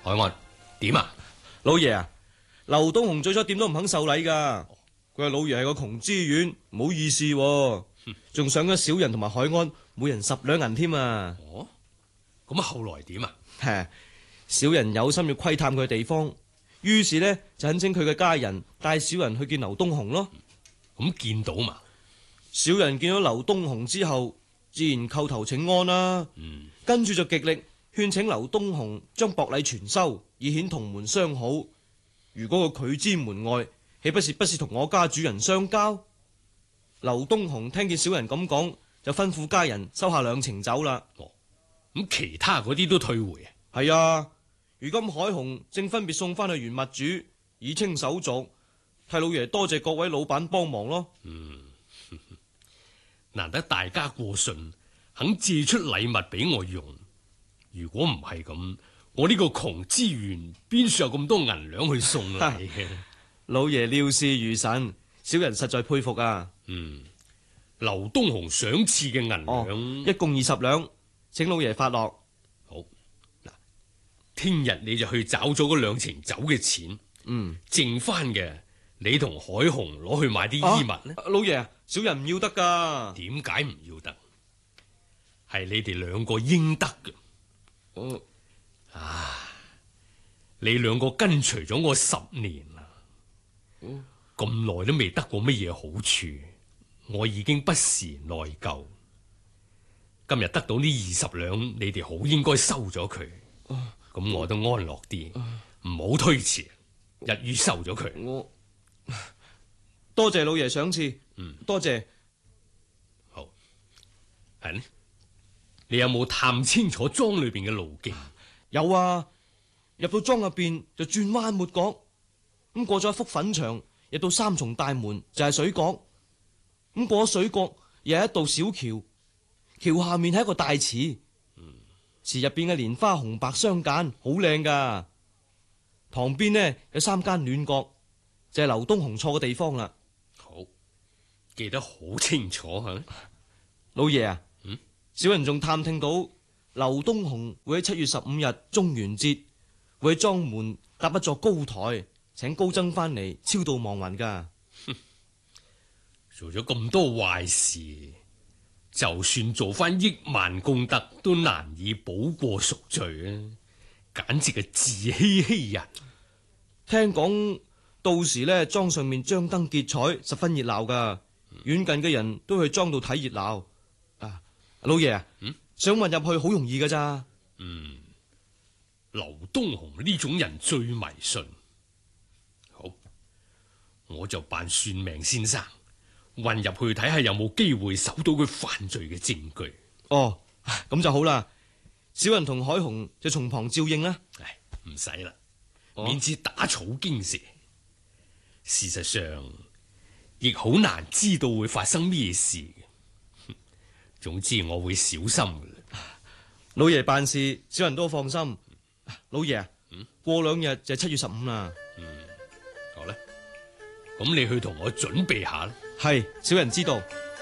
海安，點啊？ 老爺啊，劉東雄最初點都唔肯受禮噶。佢話老爺係個窮知縣，唔好意思喎，仲賞咗小人同埋海安每人10兩銀添啊。 哦，咁後來點啊？ 小人有心要窺探佢嘅地方，於是呢，就懇請佢嘅家人帶小人去見劉東雄咯。 咁見到嘛？ 小人見到劉東雄之後，自然叩頭請安啦。跟住就極力勸請劉東雄將薄禮全收，以顯同門相好。如果佢拒之門外，豈不是同我家主人相交？劉東雄聽見小人咁講，就吩咐家人收下2程酒啦。 咁其他嗰啲都退回啊？ 係啊，如今海雄正分別送翻去原物主，以清手續。替老爺多謝各位老闆幫忙咯。 難得大家過信，肯借出禮物俾我用。如果唔係咁，我呢個窮知縣邊處有咁多銀兩去送禮嘅？ 老爺料事如神，小人實在佩服啊。 劉東雄賞賜嘅銀兩， 一共20兩，請老爺發落。 好，嗱，聽日你就去找咗嗰2程酒嘅錢，剩翻嘅你同海雄攞去買啲衣物呢？ 老爺，小人唔要得噶。 點解唔要得？係你哋2個應得嘅。你2個跟隨咗我10年啦，咁耐都未得過乜嘢好處，我已經不時內疚。今日得到呢20兩，你哋好應該收咗佢，咁我都安樂啲，唔好推遲，一於收咗佢。 我多謝老爺賞賜，多謝。 好，係呢？你有冇探清楚莊裏邊嘅路徑？ 有啊，入到莊入邊就轉彎抹角，咁過咗一幅粉牆，入到3重大門就係水角，咁過咗水角又係一道小橋，橋下面係一個大池，池入邊嘅蓮花紅白相間，好靚噶。旁邊呢有3間暖閣，就係劉東雄坐嘅地方啦。 好，記得好清楚吓。 老爺啊，小人仲探聽到劉東雄會喺7月15日中元節會喺莊門搭一座高台，請高僧翻嚟超度亡魂噶。 做咗咁多壞事，就算做翻億萬功德，都難以補過贖罪啊！簡直係自欺欺人。 聽講到時呢，莊上面張燈結彩，十分熱鬧噶。遠近嘅人都去莊度睇熱鬧。老爺啊，想混入去好容易噶咋？ 劉東雄呢種人最迷信。好，我就扮算命先生，混入去睇下有冇機會搜到佢犯罪嘅證據。 哦，咁就好啦。小人同海雄就從旁照應啦。 唉，唔使啦，免至打草驚蛇。事實上，亦好難知道會發生咩事嘅。總之我會小心嘅。 老爺辦事，小人都放心。老爺啊，過2日就係7月15啦。 好啦，咁你去同我準備下啦。 係，小人知道。